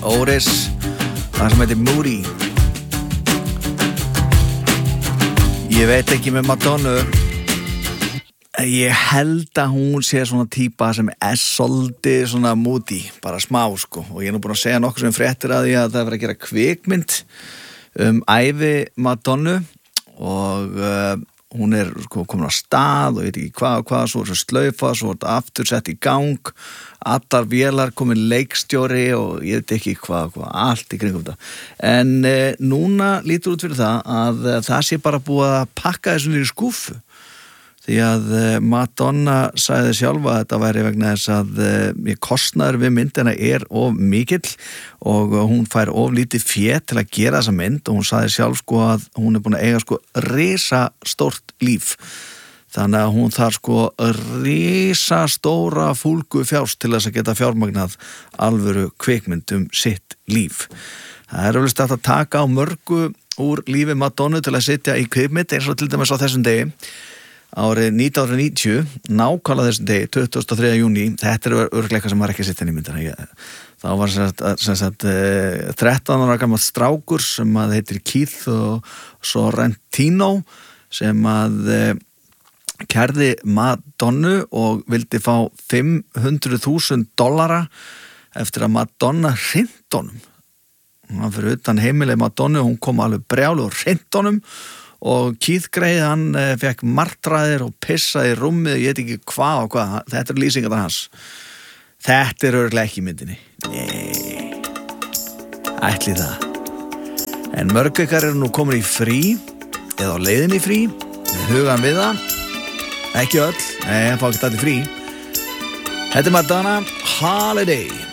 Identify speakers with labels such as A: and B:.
A: Oris, það sem heitir Moody. Ég veit ekki með Madonnu, ég held að hún sé svona típa sem svolítið svona moody, bara smá sko, og ég nú búin að segja nokkuð sem fréttir að því að það verið að gera kvikmynd ævi Madonnu og hún sko komin á stað og ég veit ekki hvað, svo er slaufa, svo er þetta aftur sett í gang, allar vélar komin leikstjóri og ég veit ekki hvað, allt í kringum þetta. En núna lítur út fyrir það að það sé bara búið að pakka þessu niður í skúffu. Því að Madonna sagði sjálfa að þetta væri vegna þess að kostnaður við myndina er of mikill og hún fær of lítið fé til að gera þessa mynd og hún sagði sjálf sko að hún er búin að eiga sko risastórt líf. Þannig að hún þarf sko risastóra fúlgu fjárst til þess að geta fjármagnað alvöru kvikmynd sitt líf. Það er alveg stætt að taka á mörgu úr lífi Madonnu til að sitja í kvikmynd eins og til dæmis á þessum degi. Árið 1990, nákvæmlega þessum degi, 23. júní, þetta er örugglega sem var ekki sitt inn í myndina. Þá var sem sagt 13 ára gamall strákur sem að heitir Keith og Sorrentino sem að kærði Madonnu og vildi fá $500,000 eftir að Madonna hrinti honum. Hann fyrir utan heimileg Madonnu, hún kom alveg brjálu og hrinti honum og Keith Grey, hann fekk martraðir og pissaði í rúmið, ég veit ekki hvað og hvað, þetta er lýsingar hans. Þetta er örugglega ekki í myndinni. Nei, ætli það. En mörg ykkar eru nú komin í frí, eða á leiðinni í frí, hugan við það, ekki öll, fá ekki þetta frí. Þetta er Madonna Holiday.